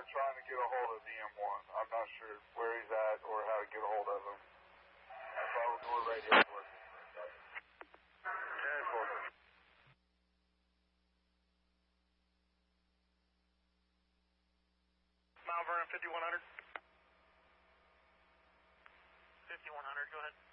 trying to get a hold of the M1. I'm not sure where he's at or how to get a hold of him. If I was on radio for it. 10-4. Mount Vernon 5100. 5100, go ahead.